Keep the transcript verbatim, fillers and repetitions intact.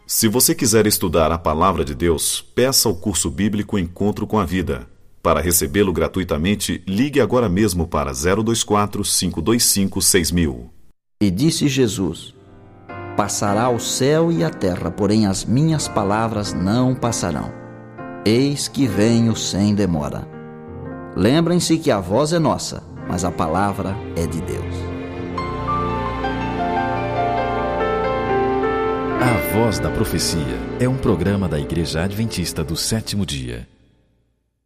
Se você quiser estudar a Palavra de Deus, peça o curso bíblico Encontro com a Vida. Para recebê-lo gratuitamente, ligue agora mesmo para zero dois quatro, cinco dois cinco, seis mil. E disse Jesus: Passará o céu e a terra, porém as minhas palavras não passarão. Eis que venho sem demora. Lembrem-se que a voz é nossa, mas a palavra é de Deus. A Voz da Profecia é um programa da Igreja Adventista do Sétimo Dia.